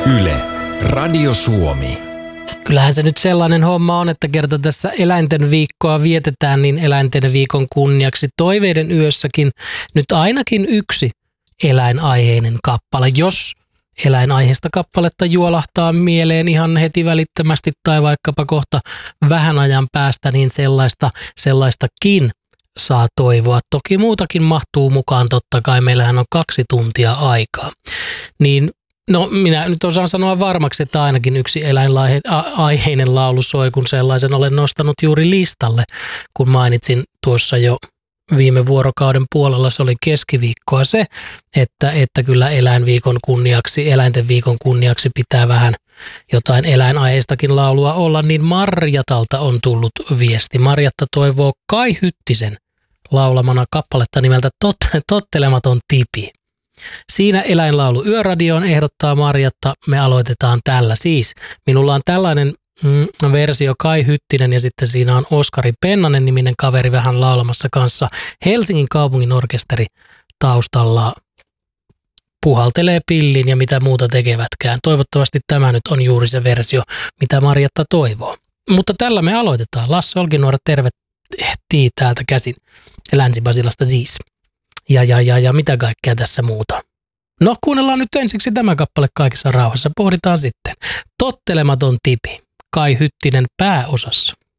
Yle, Radio Suomi. Kyllähän se nyt sellainen homma on, että kerta tässä eläinten viikkoa vietetään, niin eläinten viikon kunniaksi Toiveiden yössäkin nyt ainakin yksi eläinaiheinen kappale. Jos eläinaiheista kappaletta juolahtaa mieleen ihan heti välittömästi tai vaikkapa kohta vähän ajan päästä, niin sellaistakin saa toivoa. Toki muutakin mahtuu mukaan, totta kai meillähän on 2 tuntia aikaa. Niin no minä nyt osaan sanoa varmaksi, että ainakin yksi eläinaiheinen laulu soi, kun sellaisen olen nostanut juuri listalle, kun mainitsin tuossa jo viime vuorokauden puolella, se oli keskiviikkoa se, että kyllä eläinten viikon kunniaksi pitää vähän jotain eläinaiheistakin laulua olla, niin Marjatalta on tullut viesti. Marjatta toivoo Kai Hyttisen laulamana kappaletta nimeltä Tottelematon tipi. Siinä eläinlaulu Yöradioon ehdottaa Marjatta. Me aloitetaan tällä. Siis minulla on tällainen versio Kai Hyttinen ja sitten siinä on Oskari Pennanen niminen kaveri vähän laulamassa kanssa. Helsingin kaupungin orkesteri taustalla puhaltelee pillin ja mitä muuta tekevätkään. Toivottavasti tämä nyt on juuri se versio, mitä Marjatta toivoo. Mutta tällä me aloitetaan. Lasse Olkinuora, tervehdii täältä käsin Länsi-Basilasta siis. Ja mitä kaikkea tässä muuta. No kuunnellaan nyt ensiksi tämä kappale kaikessa rauhassa. Pohditaan sitten. Tottelematon tipi. Kai Hyttinen pääosassa.